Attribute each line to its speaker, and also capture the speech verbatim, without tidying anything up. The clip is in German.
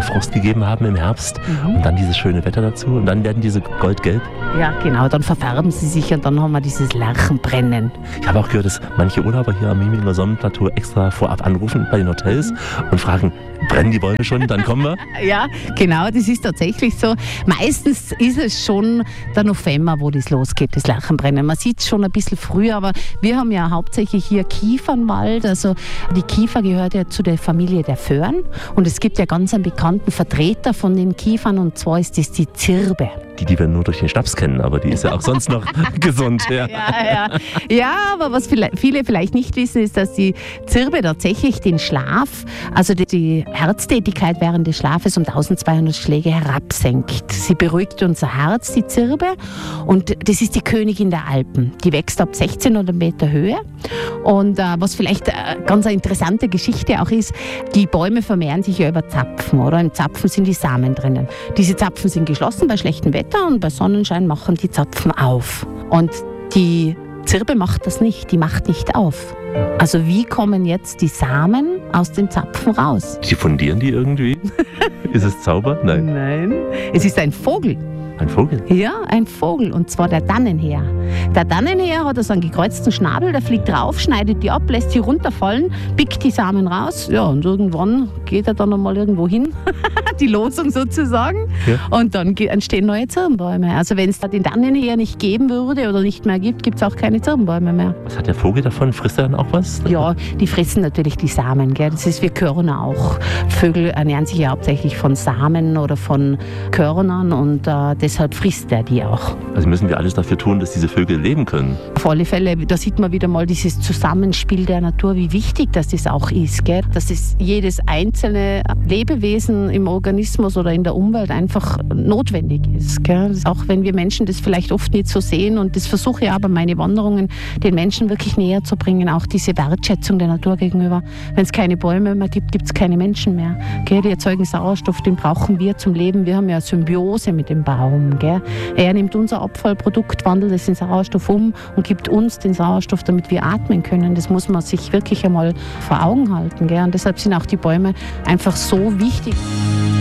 Speaker 1: Frost gegeben haben im Herbst mhm. und dann dieses schöne Wetter dazu und dann werden diese goldgelb.
Speaker 2: Ja, genau, dann verfärben sie sich und dann haben wir dieses Lerchenbrennen.
Speaker 1: Ich habe auch gehört, dass manche Urlauber hier am Miminger Sonnenplateau extra vorab anrufen bei den Hotels mhm. und fragen, brennen die Bäume schon, dann kommen wir?
Speaker 2: Ja, genau, das ist tatsächlich so. Meistens ist es schon der November, wo das losgeht, das Lerchenbrennen. Man sieht es schon ein bisschen früher, aber wir haben ja hauptsächlich hier Kiefernwald. Also die Kiefer gehört ja zu der Familie der Föhren und es gibt ja ganz einen bekannten Vertreter von den Kiefern und zwar ist das die Zirbe.
Speaker 1: Die, die wir nur durch den Schnaps kennen, aber die ist ja auch sonst noch gesund. Ja.
Speaker 2: Ja, ja. Ja, aber was viele vielleicht nicht wissen, ist, dass die Zirbe tatsächlich den Schlaf, also die Herztätigkeit während des Schlafes um eintausendzweihundert Schläge herabsenkt. Sie beruhigt unser Herz, die Zirbe, und das ist die Königin der Alpen. Die wächst ab sechzehnhundert Meter Höhe und äh, was vielleicht eine ganz eine interessante Geschichte auch ist, die Bäume vermehren sich ja über Zapfen, oder? Im Zapfen sind die Samen drinnen. Diese Zapfen sind geschlossen bei schlechtem Wetter und bei Sonnenschein machen die Zapfen auf. Und die Zirbe macht das nicht, die macht nicht auf. Also wie kommen jetzt die Samen aus den Zapfen raus?
Speaker 1: Diffundieren die irgendwie? Ist es Zauber? Nein.
Speaker 2: Nein, es ist ein Vogel.
Speaker 1: Ein Vogel?
Speaker 2: Ja, ein Vogel, und zwar der Dannenheer. Der Dannenheer hat also einen gekreuzten Schnabel, der fliegt drauf, schneidet die ab, lässt sie runterfallen, pickt die Samen raus, ja, und irgendwann geht er dann einmal irgendwo hin, die Losung sozusagen, ja. Und dann entstehen neue Zirbenbäume. Also wenn es da den Dannenheer nicht geben würde oder nicht mehr gibt, gibt es auch keine Zirbenbäume mehr.
Speaker 1: Was hat der Vogel davon? Frisst er dann auch was?
Speaker 2: Ja, die fressen natürlich die Samen, gell? Das ist wie Körner auch. Vögel ernähren sich ja hauptsächlich von Samen oder von Körnern und äh, deshalb frisst er die auch.
Speaker 1: Also müssen wir alles dafür tun, dass diese Vögel leben können?
Speaker 2: Auf alle Fälle, da sieht man wieder mal dieses Zusammenspiel der Natur, wie wichtig das, das auch ist. Gell? Dass das jedes einzelne Lebewesen im Organismus oder in der Umwelt einfach notwendig ist. Gell? Auch wenn wir Menschen das vielleicht oft nicht so sehen, und das versuche ich aber meine Wanderungen den Menschen wirklich näher zu bringen, auch diese Wertschätzung der Natur gegenüber. Wenn es keine Bäume mehr gibt, gibt es keine Menschen mehr. Gell? Die erzeugen Sauerstoff, den brauchen wir zum Leben. Wir haben ja Symbiose mit dem Baum. Gell? Er nimmt unser Abfallprodukt, wandelt es in Sauerstoff um und gibt uns den Sauerstoff, damit wir atmen können. Das muss man sich wirklich einmal vor Augen halten. Gell? Und deshalb sind auch die Bäume einfach so wichtig.